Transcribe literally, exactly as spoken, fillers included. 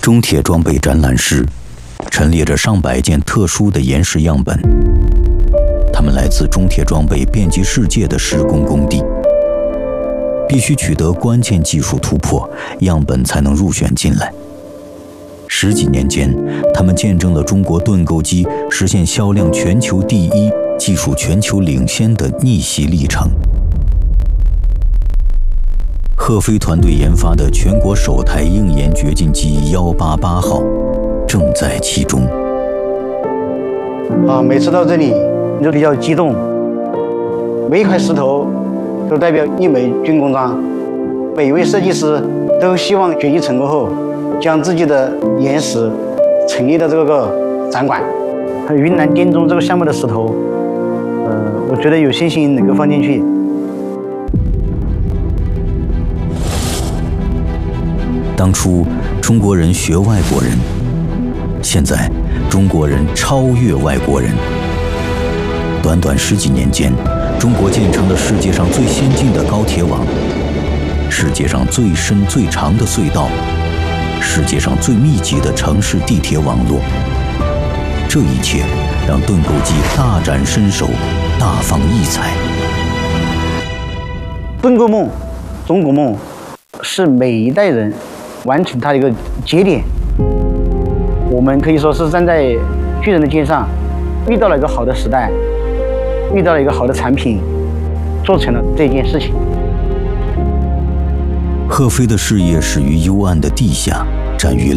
中铁装备展览室陈列着上百件特殊的岩石样本，它们来自中铁装备遍及世界的施工工地。必须取得关键技术突破，样本才能入选进来。十几年间，他们见证了中国盾构机实现销量全球第一、技术全球领先的逆袭历程。贺飞团队研发的全国首台硬岩掘进机一八八号正在其中。 啊，每次到这里你都比较激动，每一块石头都代表一枚军功章。每一位设计师都希望掘机成功后，将自己的岩石陈列到这个展馆。云南滇中这个项目的石头，呃，我觉得有信心能够放进去。 当初中国人学外国人，现在中国人超越外国人。短短十几年间，中国建成了世界上最先进的高铁网，世界上最深最长的隧道，世界上最密集的城市地铁网络。这一切让盾构机大展身手，大放异彩。 盾构梦、中国梦是每一代人完成它的一个节点。我们可以说是站在巨人的肩上，遇到了一个好的时代，遇到了一个好的产品，做成了这件事情。 贺飞的事业始于幽暗的地下，展于